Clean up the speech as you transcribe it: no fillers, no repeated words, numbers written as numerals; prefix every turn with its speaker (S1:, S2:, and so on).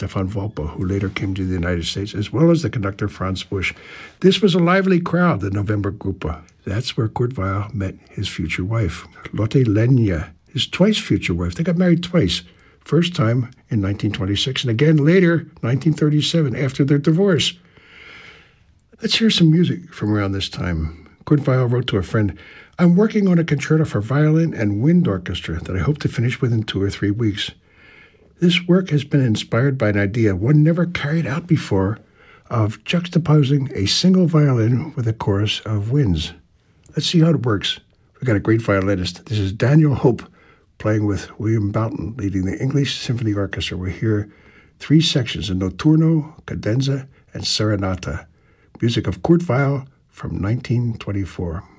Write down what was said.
S1: Stefan Volpe, who later came to the United States, as well as the conductor Franz Busch. This was a lively crowd, the November Gruppe. That's where Kurt Weill met his future wife, Lotte Lenya, his twice future wife. They got married twice. First time in 1926, and again later, 1937, after their divorce. Let's hear some music from around this time. Kurt Weill wrote to a friend, "I'm working on a concerto for violin and wind orchestra that I hope to finish within 2 or 3 weeks. This work has been inspired by an idea one never carried out before of juxtaposing a single violin with a chorus of winds. Let's see how it works. We've got a great violinist. This is Daniel Hope, playing with William Boughton, leading the English Symphony Orchestra. We'll hear 3 sections, a notturno, cadenza, and serenata. Music of Kurt Weill from 1924.